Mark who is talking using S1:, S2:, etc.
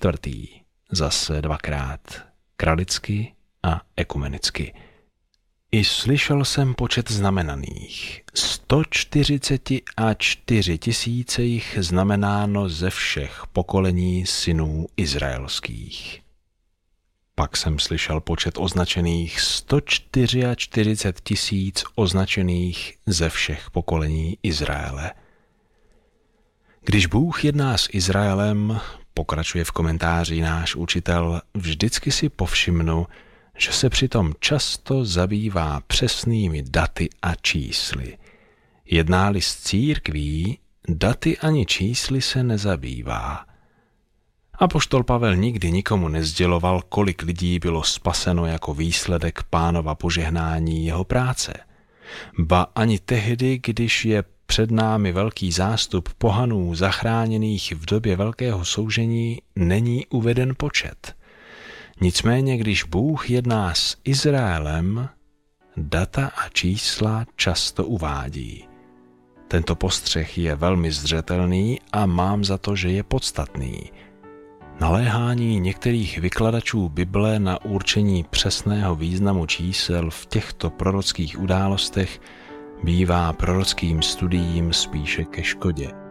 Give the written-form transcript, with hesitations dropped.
S1: čtvrtý, zase dvakrát, kralicky a ekumenicky. I slyšel jsem počet znamenaných. 144 000 jich znamenáno ze všech pokolení synů izraelských. Pak jsem slyšel počet označených 144 000 označených ze všech pokolení Izraele. Když Bůh jedná s Izraelem, pokračuje v komentáři náš učitel, vždycky si povšimnu, že se přitom často zabývá přesnými daty a čísly. Jedná-li s církví, daty ani čísly se nezabývá. Apoštol Pavel nikdy nikomu nesděloval, kolik lidí bylo spaseno jako výsledek Pánova požehnání jeho práce. Ba ani tehdy, když je před námi velký zástup pohanů zachráněných v době velkého soužení, není uveden počet. Nicméně, když Bůh jedná s Izraelem, data a čísla často uvádí. Tento postřeh je velmi zřetelný a mám za to, že je podstatný. Naléhání některých vykladačů Bible na určení přesného významu čísel v těchto prorockých událostech bývá prorockým studiím spíše ke škodě.